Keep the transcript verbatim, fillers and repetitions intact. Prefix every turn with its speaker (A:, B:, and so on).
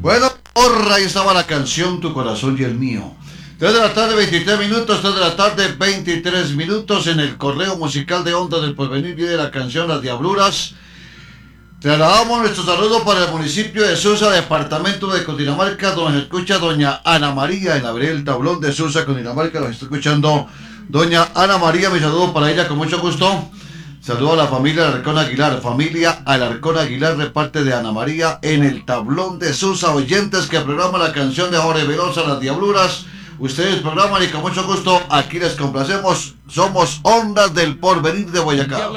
A: Bueno, porra, ahí estaba la canción Tu Corazón y el Mío. tres de la tarde, veintitrés minutos, tres de la tarde, veintitrés minutos en el correo musical de Onda del Porvenir viene la canción Las Diabluras. Trasladamos nuestro saludo para el municipio de Susa, departamento de Cundinamarca, donde se escucha doña Ana María en la vereda del Tablón de Susa, Cundinamarca, nos está escuchando doña Ana María, mi saludo para ella con mucho gusto. Saludo a la familia Alarcón Aguilar, familia Alarcón Aguilar de parte de Ana María en el Tablón de Susa, oyentes que programan la canción de Jorge Velosa, Las Diabluras. Ustedes programan y con mucho gusto aquí les complacemos. Somos Ondas del Porvenir de Boyacá.